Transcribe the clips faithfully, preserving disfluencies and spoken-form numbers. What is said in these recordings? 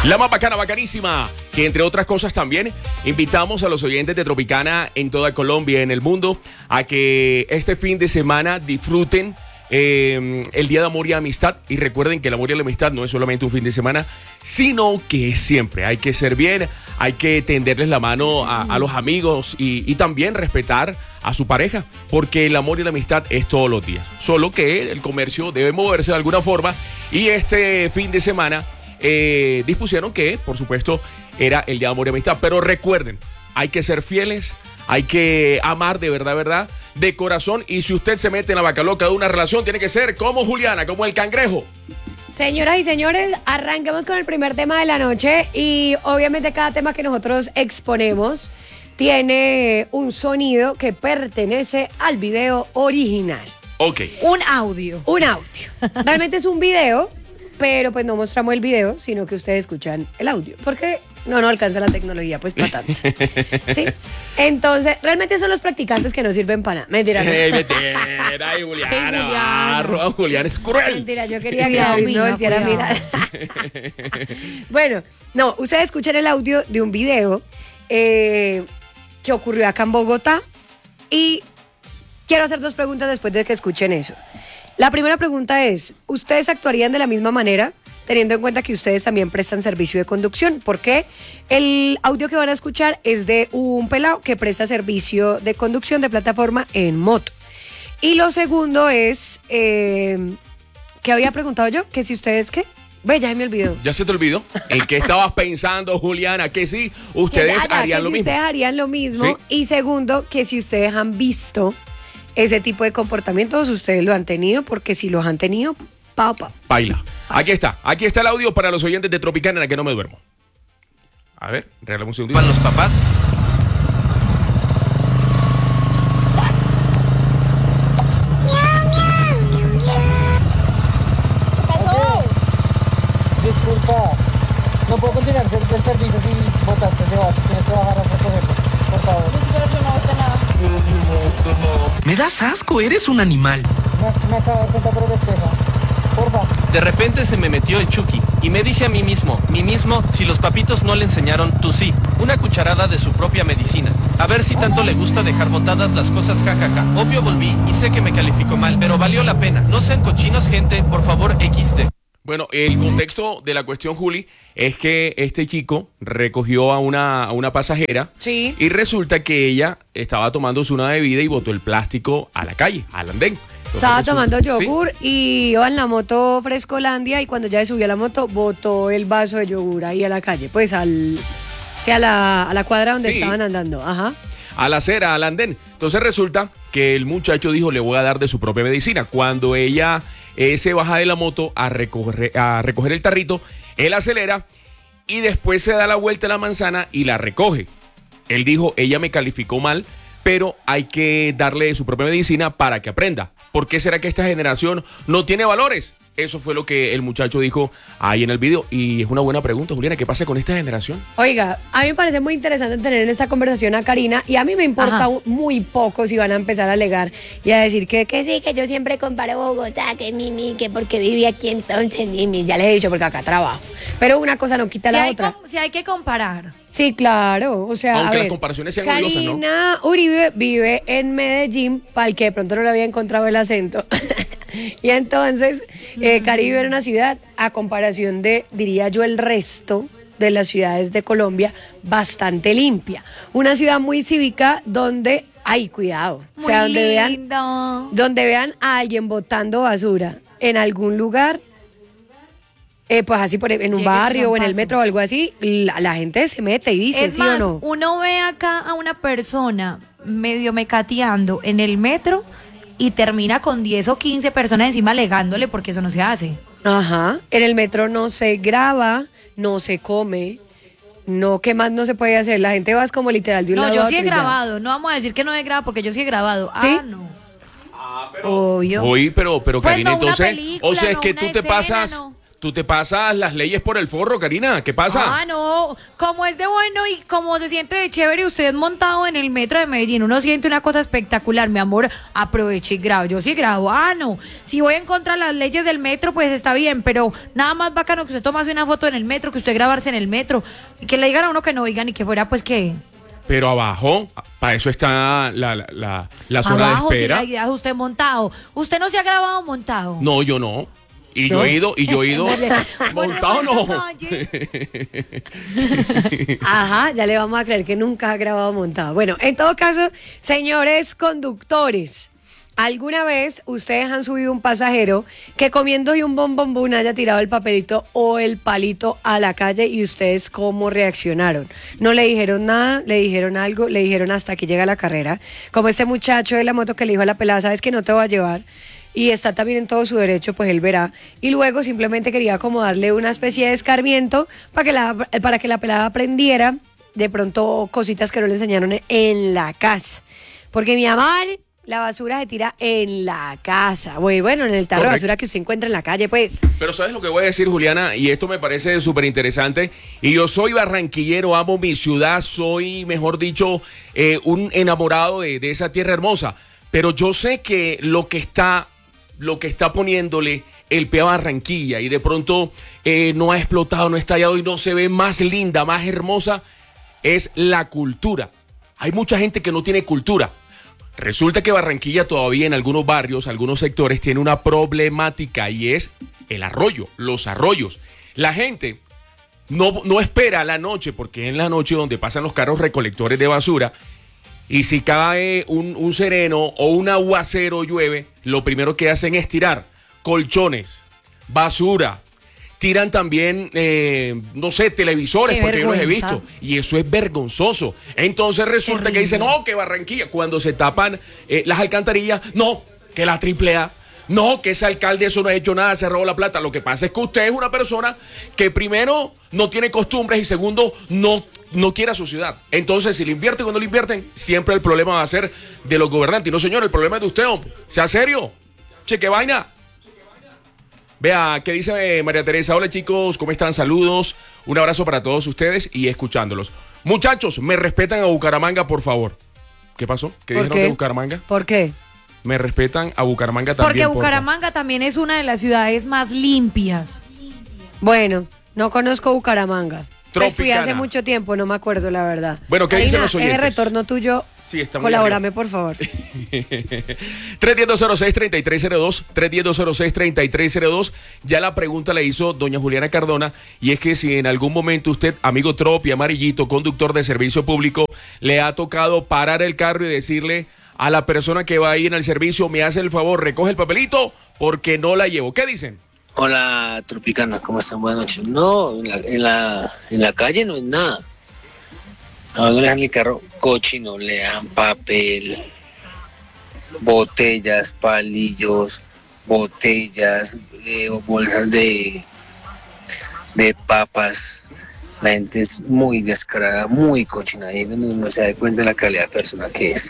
La más bacana, bacanísima, que entre otras cosas también invitamos a los oyentes de Tropicana en toda Colombia, en el mundo, a que este fin de semana disfruten eh, el Día de Amor y Amistad. Y recuerden que el amor y la amistad no es solamente un fin de semana, sino que es siempre. Hay que ser bien, hay que tenderles la mano a, a los amigos y, y también respetar a su pareja, porque el amor y la amistad es todos los días. Solo que el comercio debe moverse de alguna forma y este fin de semana Eh, dispusieron que, por supuesto, era el Día de Amor y Amistad. Pero recuerden, hay que ser fieles, hay que amar de verdad, verdad, de corazón. Y si usted se mete en la vaca loca de una relación, tiene que ser como Juliana, como el cangrejo. Señoras y señores, arranquemos con el primer tema de la noche. Y obviamente cada tema que nosotros exponemos tiene un sonido que pertenece al video original. Ok. Un audio. Un audio. Realmente es un video, pero pues no mostramos el video, sino que ustedes escuchan el audio, porque no nos alcanza la tecnología pues para tanto. ¿Sí? Entonces, realmente son los practicantes que no sirven para nada. Mentira, no. Hey, mentira, ay, Juliana, Hey, Juliana. barro, Juliana es cruel. Mentira, yo quería que Cuidado, David no mija, volteara a cuidado. mirar. Bueno, no, ustedes escuchan el audio de un video eh, que ocurrió acá en Bogotá y quiero hacer dos preguntas después de que escuchen eso. La primera pregunta es, ¿ustedes actuarían de la misma manera, teniendo en cuenta que ustedes también prestan servicio de conducción? Porque el audio que van a escuchar es de un pelado que presta servicio de conducción de plataforma en moto. Y lo segundo es, eh, ¿qué había preguntado yo? Que si ustedes, ¿qué? Ve, ya se me olvidó. ¿Ya se te olvidó? ¿En qué estabas pensando, Juliana? Que sí, ustedes Que, ah, ya, harían que lo si mismo. ustedes harían lo mismo. Sí. Y segundo, que si ustedes han visto ese tipo de comportamientos, ustedes lo han tenido, porque si los han tenido, papa. Baila. Aquí está, aquí está el audio para los oyentes de Tropicana en la que no me duermo. A ver, regálame un segundito. ¿Van los papás? Disculpa, no puedo continuar el servicio si botaste ese vaso. Tienes que bajar a recogerlo, por favor. Me das asco, eres un animal. Me, me acabo de cuenta, pero despeja. Porfa. De repente se me metió el Chucky y me dije a mí mismo, mí mismo, si los papitos no le enseñaron, tú sí, una cucharada de su propia medicina. A ver si tanto le gusta dejar botadas las cosas, jajaja. Obvio volví y sé que me calificó mal, pero valió la pena. No sean cochinos, gente, por favor, equis de. Bueno, el contexto de la cuestión, Juli, es que este chico recogió a una, a una pasajera. Sí. Y resulta que ella estaba tomándose una bebida y botó el plástico a la calle, al andén. Entonces, Estaba resulta- tomando sí. yogur y iba en la moto Frescolandia y cuando ya se subió a la moto, botó el vaso de yogur ahí a la calle, pues al, sí, a la, a la cuadra donde Sí. estaban andando. Ajá. A la acera, al andén. Entonces resulta que el muchacho dijo, le voy a dar de su propia medicina. Cuando ella eh, se baja de la moto a recoger, a recoger el tarrito, él acelera y después se da la vuelta a la manzana y la recoge. Él dijo, ella me calificó mal, pero hay que darle su propia medicina para que aprenda. ¿Por qué será que esta generación no tiene valores? Eso fue lo que el muchacho dijo ahí en el video. Y es una buena pregunta, Juliana, ¿qué pasa con esta generación? Oiga, a mí me parece muy interesante tener en esta conversación a Karina y a mí me importa Ajá. muy poco si van a empezar a alegar y a decir que, que sí, que yo siempre comparo Bogotá, que Mimi, que porque viví aquí entonces, Mimi. Ya les he dicho porque acá trabajo. Pero una cosa no quita Si la hay, otra. com- si hay que comparar. Sí, claro. O sea, Aunque a las ver, comparaciones sean odiosas, ¿no? Karina Uribe vive en Medellín, para el que de pronto no le había encontrado el acento. Y entonces, eh, Cari vive en una ciudad, a comparación de, diría yo, el resto de las ciudades de Colombia, bastante limpia. Una ciudad muy cívica donde, ay, cuidado. O Muy sea, donde vean, lindo. donde vean a alguien botando basura en algún lugar, eh, pues así por, en un Lléguese barrio o en el zampazo. metro o algo así, la, la gente se mete y dice, Es ¿sí más, o no? uno ve acá a una persona medio mecateando en el metro y termina con diez o quince personas encima alegándole porque eso no se hace. Ajá. En el metro no se graba, no se come, no, ¿qué más no se puede hacer? La gente va es como literal de un No, lado yo a sí he otro y ya. grabado. No vamos a decir que no he grabado porque yo sí he grabado. ¿Sí? Ah, no. Obvio. Oye, pero, pero Pues Karina, no, una entonces, película, o sea, es no que una tú te escena, pasas, no. tú te pasas las leyes por el forro, Karina. ¿Qué pasa? Ah, no. Como es de bueno y como se siente de chévere usted montado en el metro de Medellín, uno siente una cosa espectacular. Mi amor, aproveche y grabo. Yo sí grabo. Ah, no. Si voy en contra de las leyes del metro, pues está bien, pero nada más bacano que usted tomase una foto en el metro, que usted grabarse en el metro y que le digan a uno que no oigan y que fuera, pues, que... Pero abajo, para eso está la, la, la, la zona Abajo, de espera. sí, la idea es usted montado. ¿Usted no se ha grabado montado? No, yo no. Y ¿No? yo he ido, y yo he ido montado no. Ajá, ya le vamos a creer que nunca ha grabado montado. Bueno, en todo caso, señores conductores, ¿alguna vez ustedes han subido un pasajero que comiendo y un bombombón haya tirado el papelito o el palito a la calle y ustedes cómo reaccionaron? No le dijeron nada, le dijeron algo, le dijeron hasta que llega la carrera, como este muchacho de la moto que le dijo a la pelada, sabes que no te voy a llevar, y está también en todo su derecho, pues él verá, y luego simplemente quería como darle una especie de escarmiento para que la, para que la pelada aprendiera de pronto cositas que no le enseñaron en la casa, porque mi amor, la basura se tira en la casa. Bueno, bueno, en el tarro de Correcto. basura que usted encuentra en la calle, pues. Pero ¿sabes lo que voy a decir, Juliana? Y esto me parece súper interesante. Y yo soy barranquillero, amo mi ciudad, soy, mejor dicho, eh, un enamorado de, de esa tierra hermosa. Pero yo sé que lo que está, lo que está poniéndole el pie a Barranquilla y de pronto eh, no ha explotado, no ha estallado y no se ve más linda, más hermosa, es la cultura. Hay mucha gente que no tiene cultura. Resulta que Barranquilla todavía en algunos barrios, algunos sectores, tiene una problemática y es el arroyo, los arroyos. La gente no, no espera la noche, porque es en la noche donde pasan los carros recolectores de basura, y si cae un, un sereno o un aguacero llueve, lo primero que hacen es tirar colchones, basura, tiran también, eh, no sé, televisores, Qué porque yo los he vergüenza. visto. Y eso es vergonzoso. Entonces resulta Terrible. que dicen, no, que Barranquilla, cuando se tapan eh, las alcantarillas, no, que la triple A, no, que ese alcalde eso no ha hecho nada, se robó la plata. Lo que pasa es que usted es una persona que primero no tiene costumbres y segundo no, no quiere a su ciudad. Entonces, si le invierten o no le invierten, siempre el problema va a ser de los gobernantes. Y no, señor, el problema es de usted, hombre. Sea serio. Che, qué vaina. Vea, ¿qué dice María Teresa? Hola chicos, ¿cómo están? Saludos, un abrazo para todos ustedes y escuchándolos. Muchachos, me respetan a Bucaramanga, por favor. ¿Qué pasó? ¿Qué ¿Por dijeron qué? de Bucaramanga? ¿Por qué? Me respetan a Bucaramanga Porque también. porfa. Bucaramanga también es una de las ciudades más limpias. Bueno, no conozco Bucaramanga. Pues fui Tropicana. hace mucho tiempo, no me acuerdo la verdad. Bueno, ¿qué dicen Karina, los oyentes? ese retorno tuyo, Sí, está muy colabórame, por favor. tres uno cero, cero seis, tres tres cero dos, tres uno cero, cero seis, tres tres cero dos. Ya la pregunta la hizo doña Juliana Cardona, y es que si en algún momento usted, amigo Tropi, amarillito, conductor de servicio público, le ha tocado parar el carro y decirle a la persona que va ahí en el servicio, me hace el favor, recoge el papelito porque no la llevo. ¿Qué dicen? Hola, Tropicana, ¿cómo están? Buenas noches. No, en la, en la, en la calle no es nada. A no le dejan el carro cochino, le dan papel, botellas, palillos, botellas, eh, bolsas de, de papas. La gente es muy descarada, muy cochina. Ahí es donde uno se da cuenta de la calidad de persona que es.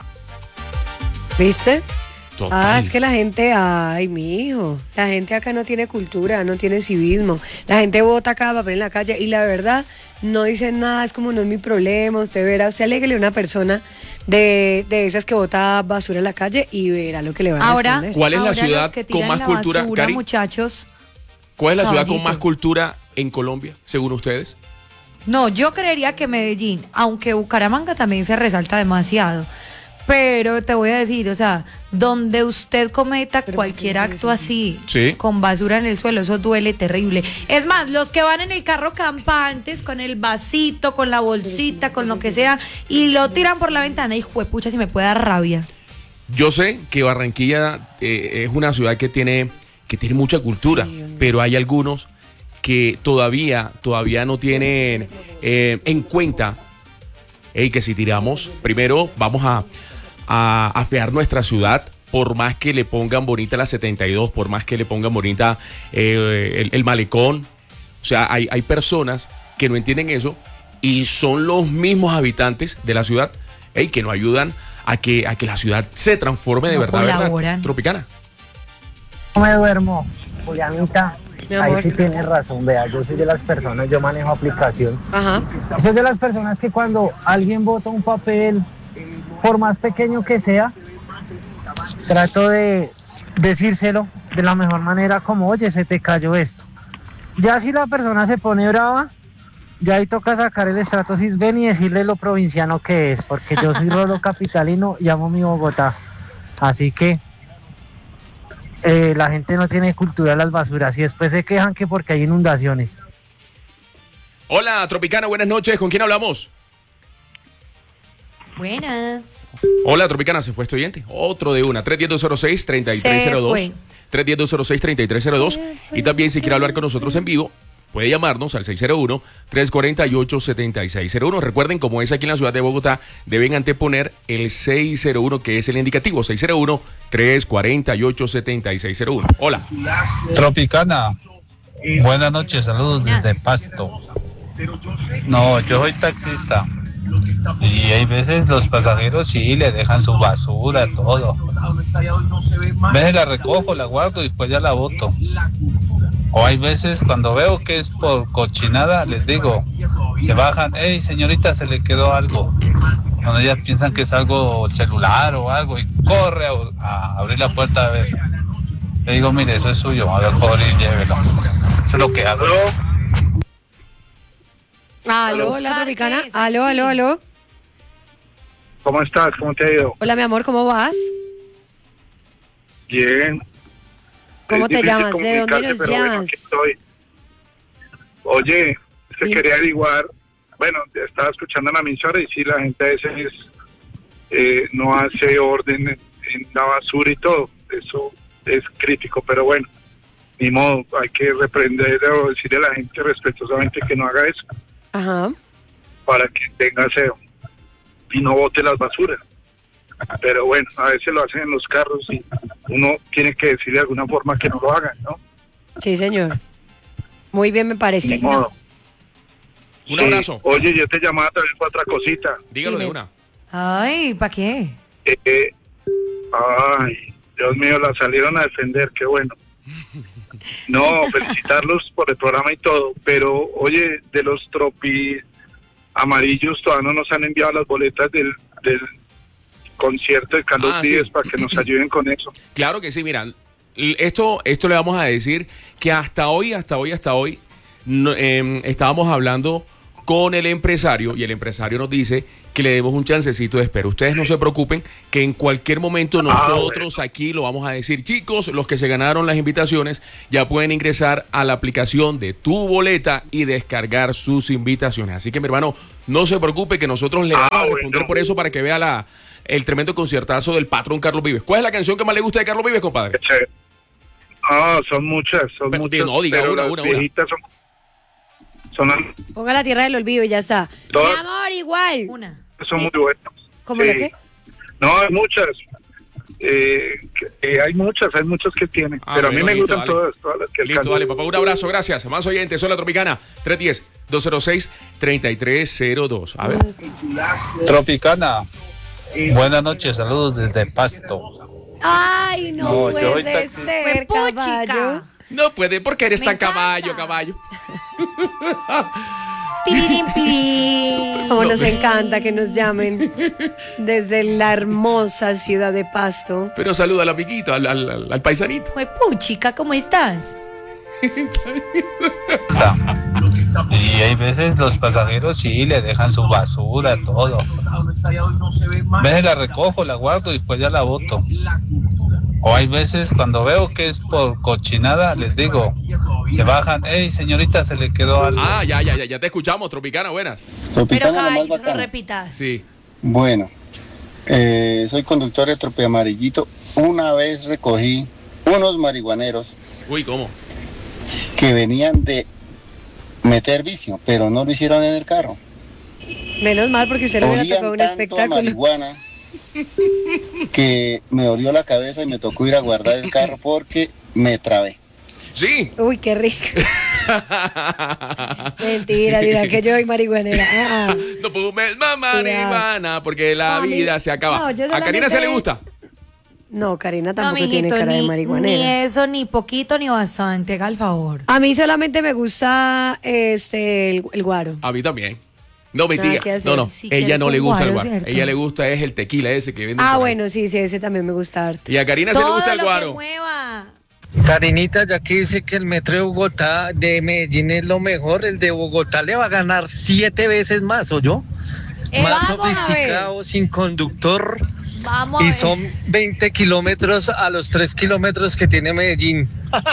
¿Viste? Total. Ah, es que la gente, ay, mi hijo, la gente acá no tiene cultura, no tiene civismo. La gente bota cada papel en la calle y la verdad no dicen nada, es como no es mi problema. Usted verá, usted aléguele a una persona de, de esas que bota basura en la calle y verá lo que le van a Ahora, responder. ¿Cuál es la ahora ciudad los que con tiran más la cultura, basura, Cari? muchachos? ¿Cuál es la ciudad con Caballito. más cultura en Colombia, según ustedes? No, yo creería que Medellín, aunque Bucaramanga también se resalta demasiado. Pero te voy a decir, o sea, donde usted cometa cualquier acto así, Sí. con basura en el suelo, eso duele terrible. Es más, los que van en el carro campantes, con el vasito, con la bolsita, con lo que sea, y lo tiran por la ventana, y juepucha, si me puede dar rabia. Yo sé que Barranquilla eh, es una ciudad que tiene, que tiene mucha cultura, Sí, hombre. pero hay algunos que todavía, todavía no tienen eh, en cuenta hey, que si tiramos, primero vamos a, a afear nuestra ciudad, por más que le pongan bonita la setenta y dos, por más que le pongan bonita eh, el, el malecón. O sea, hay, hay personas que no entienden eso y son los mismos habitantes de la ciudad hey, que no ayudan a que, a que la ciudad se transforme de No verdad, ¿verdad? colaboran. Tropicana. No me duermo, Julianita. Mi Ahí amor. sí tienes razón, vea, yo soy de las personas, yo manejo aplicación. Ajá. Soy de las personas que cuando alguien bota un papel, por más pequeño que sea, trato de decírselo de la mejor manera, como, oye, se te cayó esto. Ya si la persona se pone brava, ya ahí toca sacar el estrato cisben y decirle lo provinciano que es, porque yo soy rolo capitalino y amo mi Bogotá. Así que eh, la gente no tiene cultura de las basuras y después se quejan que porque hay inundaciones. Hola, Tropicana, buenas noches. ¿Con quién hablamos? Buenas. Hola, Tropicana, ¿se fue este oyente? Otro de una. tres uno cero, dos seis, tres tres cero dos. Se fue. tres uno cero, dos seis, tres tres cero dos. Y también, si quiere hablar con nosotros en vivo, puede llamarnos al seis cero uno, tres cuatro ocho, siete seis cero uno. Recuerden, como es aquí en la ciudad de Bogotá, deben anteponer el seis cero uno, que es el indicativo. seis cero uno, tres cuatro ocho, siete seis cero uno. Hola. Tropicana, buenas noches, saludos desde Pasto. No, yo soy taxista y hay veces los pasajeros sí le dejan su basura, todo. A veces la recojo, la guardo y después ya la boto. O hay veces cuando veo que es por cochinada, les digo, se bajan, hey señorita, se le quedó algo. Cuando ellas piensan que es algo celular o algo y corre a, a abrir la puerta a ver. Le digo, mire, eso es suyo, a ver, por y llévelo. Eso es lo que hago. Aló, hola, Tropicana. Aló, aló, aló. ¿Cómo estás? ¿Cómo te ha ido? Hola, mi amor, ¿cómo vas? Bien. ¿Cómo Es te difícil llamas? ¿De dónde comunicarse, nos pero bueno, llamas? aquí estoy. Oye, es que Dime. quería averiguar, bueno, estaba escuchando la emisora y sí, la gente a veces eh, no hace orden en, en la basura y todo. Eso es crítico, pero bueno, ni modo, hay que reprender o decirle a la gente respetuosamente que no haga eso Ajá. para que tenga aseo y no bote las basuras. Pero bueno, a veces lo hacen en los carros y uno tiene que decirle de alguna forma que no lo hagan, ¿no? Sí, señor. Muy bien, me parece. Ni modo. Un Sí. abrazo. Oye, yo te llamaba también para otra cosita. Dígalo de Dime. una. Ay, ¿para qué? Eh, eh, ay, Dios mío, la salieron a defender, qué bueno. No, felicitarlos por el programa y todo, pero oye, de los tropi amarillos todavía no nos han enviado las boletas del, del concierto de Carlos Ah, Vives sí. para que nos ayuden con eso. Claro que sí, mira, l- esto, esto le vamos a decir que hasta hoy, hasta hoy, hasta hoy, no, eh, estábamos hablando con el empresario y el empresario nos dice que le demos un chancecito de espera. Ustedes no se preocupen, que en cualquier momento nosotros bueno. aquí lo vamos a decir. Chicos, los que se ganaron las invitaciones ya pueden ingresar a la aplicación de Tu Boleta y descargar sus invitaciones. Así que, mi hermano, no se preocupe, que nosotros le vamos Ah, a responder bueno. por eso para que vea la, el tremendo conciertazo del patrón Carlos Vives. ¿Cuál es la canción que más le gusta de Carlos Vives, compadre? Qué chévere. Ah, son muchas, son Pero, muchas. no, diga pero una, las una, una. viejitas son, son, las- Ponga la tierra del olvido y ya está. Todas- Mi amor, igual. Una. son Sí. muy buenas. ¿Cómo Sí. lo que? No, hay muchas. Eh, que- eh, hay muchas, hay muchas que tienen. Ah, pero a mí bueno, me listo, gustan dale. todas, todas las que Listo, alcanzo. dale, papá. Un abrazo, gracias. Más oyentes, soy la Tropicana. tres uno cero, dos cero seis, tres tres cero dos. A ver. Tropicana, buenas noches, saludos desde Pasto. Ay, no, No, yo soy puede taxista. ser, Fue caballo. puchica. No puede, porque eres Me tan encanta. caballo, caballo. Tirirín, pirín. Como nos encanta que nos llamen desde la hermosa ciudad de Pasto. Pero saluda al amiguito, al, al, al- al paisanito. Fue puchica, ¿cómo estás? Está. Y hay veces los pasajeros sí le dejan su basura, todo. A veces la recojo, la guardo y después ya la boto. O hay veces cuando veo que es por cochinada, les digo, se bajan, hey señorita, se le quedó algo. Ah, ya, ya, ya, ya te escuchamos, Tropicana, buenas. Pero Tropicana, lo más caballito, no bacano. repitas. Sí. Bueno, eh, soy conductor de Tropi Amarillito. Una vez recogí unos marihuaneros Uy, ¿cómo? que venían de meter vicio, pero no lo hicieron en el carro. Menos mal porque usted le hubiera Olían tocado un tanto a espectáculo. marihuana que me dolió la cabeza y me tocó ir a guardar el carro porque me trabé. Sí. Uy, qué rico. Mentira, dirá que yo soy marihuanera. Ah, ah. No fumes más marihuana porque la A mí- vida se acaba. no, yo ¿A Karina se solamente- le gusta? No, Karina No, tampoco mijito, tiene cara de ni, ni marihuanera. eso, ni poquito, ni bastante, haga el favor. A mí solamente me gusta este el, el guaro. A mí también. No, Nada mentira. que hacer. No, no. Sí, ella quiere no con le gusta el guaro, guaro. ¿cierto? Ella le gusta es el tequila ese que venden. Ah, por ahí. bueno, sí, sí, ese también me gusta harto. Y a Karina se le Todo gusta el lo que guaro. mueva. Karinita, ya que dice que el metro de Bogotá, de Medellín es lo mejor, el de Bogotá le va a ganar siete veces más, ¿o yo? Eh, Más vamos a ver. sofisticado, sin conductor, Vamos a y ver. son veinte kilómetros a los tres kilómetros que tiene Medellín.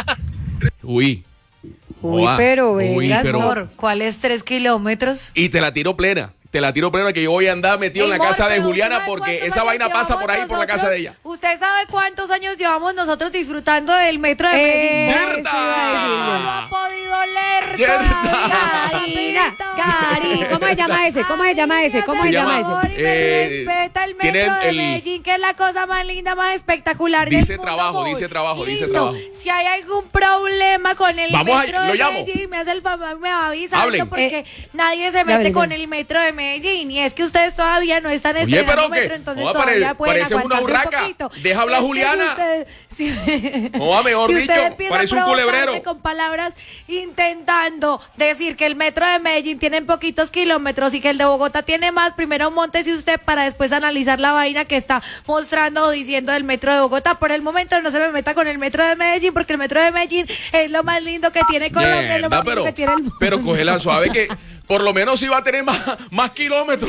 Uy. Uy, Joa. pero Uy, venga, pero- Sor, ¿cuáles tres kilómetros? Y te la tiro plena. Te la tiro plena que yo voy a andar metido en la Ey, casa amor, de pero Juliana ¿sabe porque cuántos esa años vaina pasa llevamos por ahí por la casa nosotros? de ella. ¿Usted sabe cuántos años llevamos nosotros disfrutando del metro de Eh, Medellín? eso iba a decir yo. No lo ha podido leer Yerda. todavía, Karina, papito. Cari, ¿cómo se llama ese? ¿Cómo se llama ese? ¿Cómo Ay, se me llama hace ese? favor y me Eh, respeta el tiene metro de el- Medellín, que es la cosa más linda, más espectacular del Dice mundo, trabajo, amor. dice trabajo, dice Listo. trabajo. Si hay algún problema con el Vamos a- metro lo de llamo. Medellín, me hace el favor, me va avisando Hablen. porque Eh, nadie se llámale, mete con llámale. el metro de Medellín. Y es que ustedes todavía no están Oye, estrenando pero metro, ¿qué? entonces Joda, todavía pare- pueden parece una aguantarse un urraca. poquito. Deja hablar Es que Juliana. si usted- si- Joda, mejor si dicho, usted empieza parece a un provocarme culebrero. con palabras intentando decir que el metro de Medellín tiene poquitos kilómetros y que el de Bogotá tiene más, primero móntese usted para después analizar la vaina que está mostrando o diciendo del metro de Bogotá. Por el momento no se me meta con el metro de Medellín porque el metro de Medellín es lo más lindo que tiene Colombia, es lo Mierda, más lindo pero, que tiene el mundo. pero cógela suave que por lo menos sí va a tener más, más kilómetros.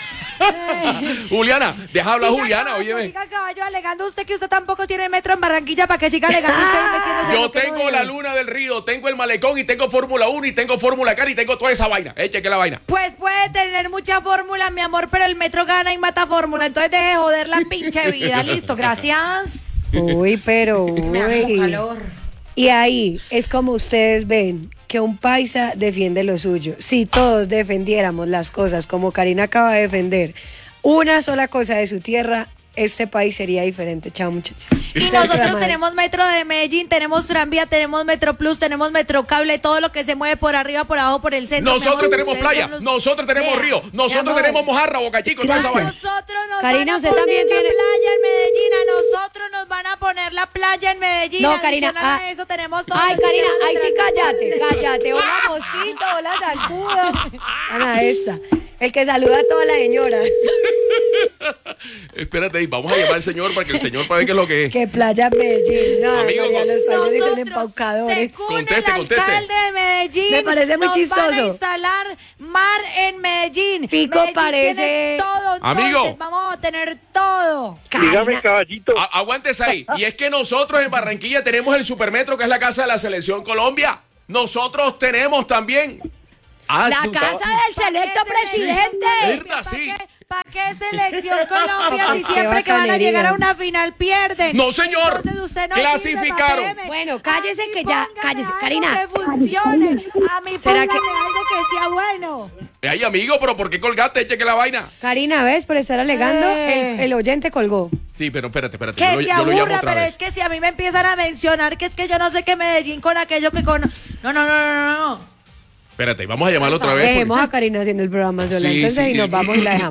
Juliana, deja hablar a Siga, Juliana, caballo, óyeme. siga, caballo, alegando usted que usted tampoco tiene metro en Barranquilla para que siga alegando usted metiéndose en Yo lo que no tengo debe. la luna del río, tengo el malecón y tengo Fórmula uno y tengo Fórmula Car y tengo toda esa vaina. Eche que la vaina. Pues puede tener mucha fórmula, mi amor, pero el metro gana y mata fórmula. Entonces deje de joder la pinche vida. Listo, gracias. Uy, pero Me hago uy. calor. Y ahí es como ustedes ven que un paisa defiende lo suyo. Si todos defendiéramos las cosas como Karina acaba de defender, una sola cosa de su tierra, este país sería diferente. Chao, muchachos. Y Cerca la nosotros madre. tenemos metro de Medellín, tenemos tranvía, tenemos metro plus, tenemos metro cable, todo lo que se mueve por arriba, por abajo, por el centro. Nosotros Mejor, tenemos ustedes playa, son los- nosotros tenemos Vea, río, nosotros amor. tenemos mojarra, Boca Chico, toda esa A vaina. nosotros nos Karina, van a usted poner también la tiene- playa en Medellín, a nosotros nos van a poner la playa en Medellín. No, Karina, Adicional a ah. eso tenemos todo. Ay, el Karina, sistema ay, sí, de cállate, cállate. Hola, mosquito, hola, zancudo. Ana, esta. El que saluda a toda la señora. Espérate ahí, vamos a llamar al señor para que el señor para ver qué es lo que es. Que playa Medellín. No, Amigo, María, con- los países son Nosotros, embaucadores. según Conteste, el conteste. alcalde de Medellín, Me parece muy nos van a chistoso. instalar mar en Medellín. Pico Medellín parece- tiene todo, entonces Amigo. vamos a tener todo. Dígame, caballito. A- aguántese ahí. Y es que nosotros en Barranquilla tenemos el Supermetro, que es la casa de la Selección Colombia. Nosotros tenemos también. Ah, La tú- casa del selecto presidente. Verdad, sí. ¿Para qué selección Colombia si Qué siempre que van a bacanería. llegar a una final pierden? No, señor. Entonces usted no Clasificaron. sirve, Bueno, cállese Ay, que ya- póngale cállese, algo Karina. Que funcione. A mí ¿Será póngale que- algo que sea bueno. Ay, amigo, pero ¿por qué colgaste? Eche que la vaina. Karina, ¿ves? Por estar alegando, Eh. el, el oyente colgó. Sí, pero espérate, espérate. Que yo, lo- se yo lo llamo aburra, otra pero vez. es que si a mí me empiezan a mencionar que es que yo no sé qué Medellín con aquello que con... No, no, no, no, no, no. Espérate, vamos a llamarlo otra vez. porque- Dejemos a Karina haciendo el programa sola. Sí, Entonces, sí. y nos vamos y la dejamos.